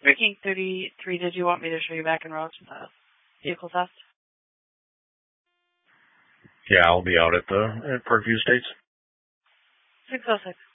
King 33, did you want me to show you back in road for the vehicle test? Yeah, I'll be out at Parkview Estates. 606.